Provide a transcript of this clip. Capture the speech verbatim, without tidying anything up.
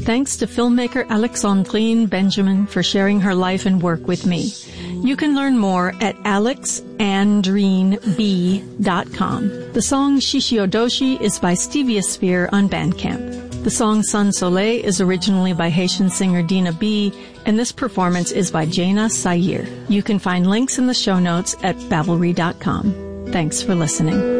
thanks to filmmaker Alexandrine Benjamin for sharing her life and work with me. You can learn more at alex andrine b dot com. The song Shishiodoshi is by Stevia Sphere on Bandcamp. The song Sun Soleil is originally by Haitian singer Dina B, and this performance is by Jaina Sayir. You can find links in the show notes at babbelry dot com. Thanks for listening.